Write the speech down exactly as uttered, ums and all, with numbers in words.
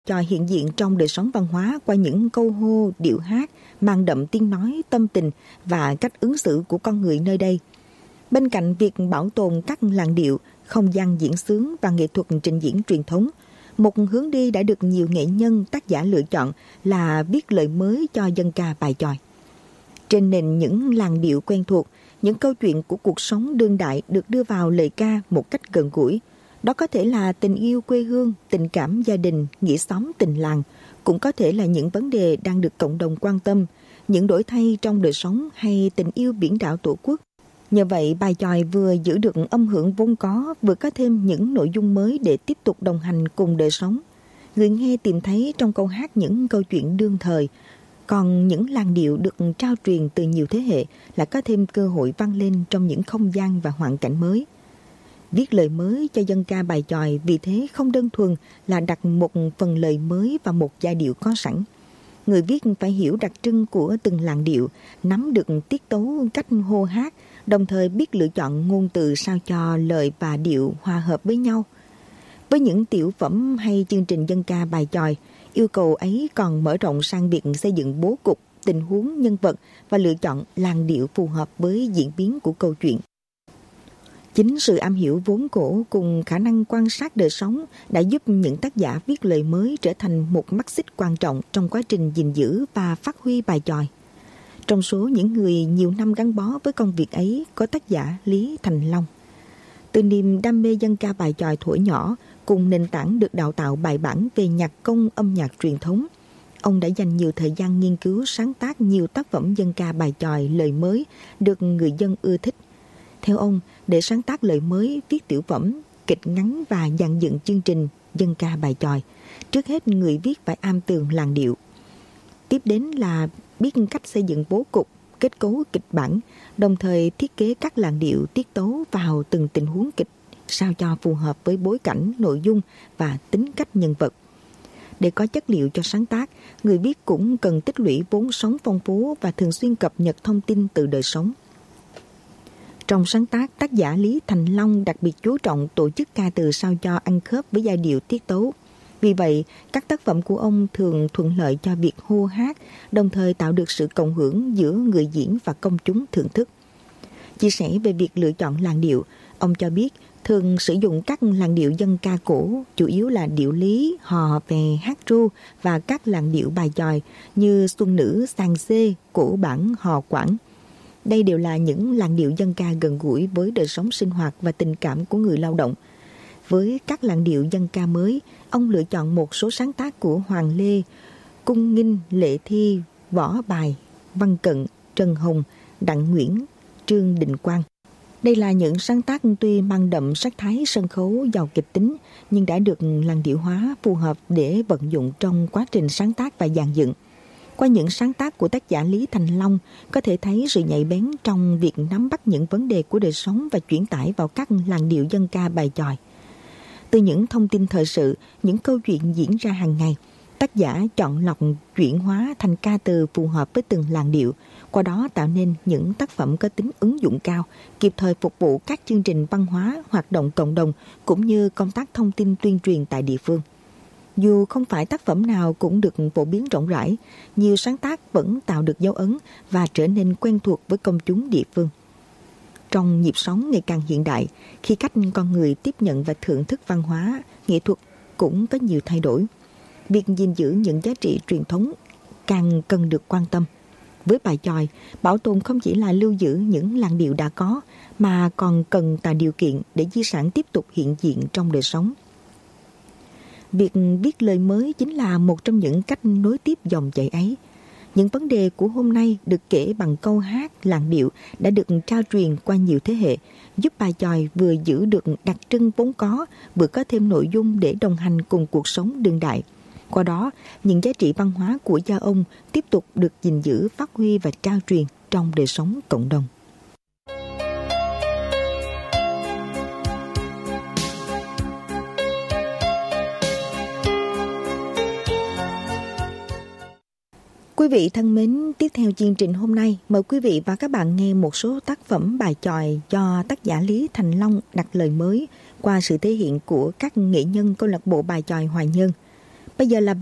chòi hiện diện trong đời sống văn hóa qua những câu hô, điệu hát mang đậm tiếng nói, tâm tình và cách ứng xử của con người nơi đây. Bên cạnh việc bảo tồn các làn điệu, không gian diễn xướng và nghệ thuật trình diễn truyền thống, một hướng đi đã được nhiều nghệ nhân, tác giả lựa chọn là viết lời mới cho dân ca bài chòi. Trên nền những làn điệu quen thuộc, những câu chuyện của cuộc sống đương đại được đưa vào lời ca một cách gần gũi. Đó có thể là tình yêu quê hương, tình cảm gia đình, nghĩa xóm tình làng, cũng có thể là những vấn đề đang được cộng đồng quan tâm, những đổi thay trong đời sống hay tình yêu biển đảo Tổ quốc. Nhờ vậy, bài chòi vừa giữ được âm hưởng vốn có, vừa có thêm những nội dung mới để tiếp tục đồng hành cùng đời sống. Người nghe tìm thấy trong câu hát những câu chuyện đương thời, còn những làn điệu được trao truyền từ nhiều thế hệ lại có thêm cơ hội vang lên trong những không gian và hoàn cảnh mới. Viết lời mới cho dân ca bài chòi vì thế không đơn thuần là đặt một phần lời mới vào một giai điệu có sẵn. Người viết phải hiểu đặc trưng của từng làn điệu, nắm được tiết tấu cách hô hát, đồng thời biết lựa chọn ngôn từ sao cho lời và điệu hòa hợp với nhau. Với những tiểu phẩm hay chương trình dân ca bài chòi, yêu cầu ấy còn mở rộng sang việc xây dựng bố cục, tình huống, nhân vật và lựa chọn làn điệu phù hợp với diễn biến của câu chuyện. Chính sự am hiểu vốn cổ cùng khả năng quan sát đời sống đã giúp những tác giả viết lời mới trở thành một mắt xích quan trọng trong quá trình gìn giữ và phát huy bài chòi. Trong số những người nhiều năm gắn bó với công việc ấy có tác giả Lý Thành Long. Từ niềm đam mê dân ca bài chòi thuở nhỏ cùng nền tảng được đào tạo bài bản về nhạc công âm nhạc truyền thống, ông đã dành nhiều thời gian nghiên cứu sáng tác nhiều tác phẩm dân ca bài chòi lời mới được người dân ưa thích. Theo ông, để sáng tác lời mới, viết tiểu phẩm, kịch ngắn và dàn dựng chương trình dân ca bài chòi, trước hết người viết phải am tường làn điệu. Tiếp đến là biết cách xây dựng bố cục, kết cấu kịch bản, đồng thời thiết kế các làn điệu tiết tấu vào từng tình huống kịch sao cho phù hợp với bối cảnh, nội dung và tính cách nhân vật. Để có chất liệu cho sáng tác, người viết cũng cần tích lũy vốn sống phong phú và thường xuyên cập nhật thông tin từ đời sống. Trong sáng tác, tác giả Lý Thành Long đặc biệt chú trọng tổ chức ca từ sao cho ăn khớp với giai điệu tiết tấu. Vì vậy, các tác phẩm của ông thường thuận lợi cho việc hô hát, đồng thời tạo được sự cộng hưởng giữa người diễn và công chúng thưởng thức. Chia sẻ về việc lựa chọn làn điệu, ông cho biết thường sử dụng các làn điệu dân ca cổ, chủ yếu là điệu lý, hò, về, hát ru và các làn điệu bài chòi như xuân nữ, sàng xê, cổ bản, hò quảng. Đây đều là những làn điệu dân ca gần gũi với đời sống sinh hoạt và tình cảm của người lao động. Với các làn điệu dân ca mới, ông lựa chọn một số sáng tác của Hoàng Lê, Cung Nghinh, Lệ Thi, Võ Bài, Văn Cận, Trần Hồng, Đặng Nguyễn, Trương Đình Quang. Đây là những sáng tác tuy mang đậm sắc thái sân khấu giàu kịch tính, nhưng đã được làn điệu hóa phù hợp để vận dụng trong quá trình sáng tác và dàn dựng. Qua những sáng tác của tác giả Lý Thành Long, có thể thấy sự nhạy bén trong việc nắm bắt những vấn đề của đời sống và chuyển tải vào các làn điệu dân ca bài chòi. Từ những thông tin thời sự, những câu chuyện diễn ra hàng ngày, tác giả chọn lọc chuyển hóa thành ca từ phù hợp với từng làn điệu, qua đó tạo nên những tác phẩm có tính ứng dụng cao, kịp thời phục vụ các chương trình văn hóa, hoạt động cộng đồng cũng như công tác thông tin tuyên truyền tại địa phương. Dù không phải tác phẩm nào cũng được phổ biến rộng rãi, nhiều sáng tác vẫn tạo được dấu ấn và trở nên quen thuộc với công chúng địa phương. Trong nhịp sống ngày càng hiện đại, khi cách con người tiếp nhận và thưởng thức văn hóa, nghệ thuật cũng có nhiều thay đổi. Việc gìn giữ những giá trị truyền thống càng cần được quan tâm. Với bài chòi, bảo tồn không chỉ là lưu giữ những làn điệu đã có, mà còn cần tạo điều kiện để di sản tiếp tục hiện diện trong đời sống. Việc viết lời mới chính là một trong những cách nối tiếp dòng chảy ấy. Những vấn đề của hôm nay được kể bằng câu hát, làn điệu đã được trao truyền qua nhiều thế hệ, giúp bài chòi vừa giữ được đặc trưng vốn có, vừa có thêm nội dung để đồng hành cùng cuộc sống đương đại. Qua đó, những giá trị văn hóa của cha ông tiếp tục được gìn giữ, phát huy và trao truyền trong đời sống cộng đồng. Quý vị thân mến, tiếp theo chương trình hôm nay, mời quý vị và các bạn nghe một số tác phẩm bài chòi do tác giả Lý Thành Long đặt lời mới qua sự thể hiện của các nghệ nhân câu lạc bộ bài chòi Hoài Nhơn. Bây giờ là